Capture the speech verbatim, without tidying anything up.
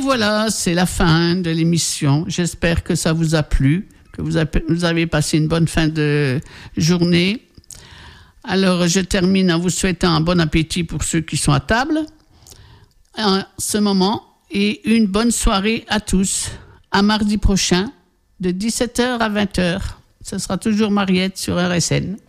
voilà, c'est la fin de l'émission. J'espère que ça vous a plu, que vous avez passé une bonne fin de journée. Alors, je termine en vous souhaitant un bon appétit pour ceux qui sont à table en ce moment et une bonne soirée à tous. À mardi prochain, de dix-sept heures à vingt heures. Ce sera toujours Mariette sur R S N.